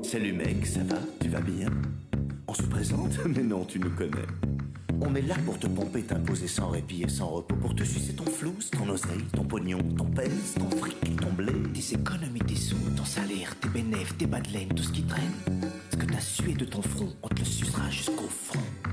Salut mec, ça va? Tu vas bien? On se présente? Mais non, tu nous connais. On est là pour te pomper, t'imposer sans répit et sans repos, pour te sucer ton flouze, ton oseille, ton pognon, ton pèse, ton fric, ton blé, tes économies, tes sous, ton salaire, tes bénéfices, tes bas de laine, tout ce qui traîne. Ce que t'as sué de ton front, on te le sucera jusqu'au fond.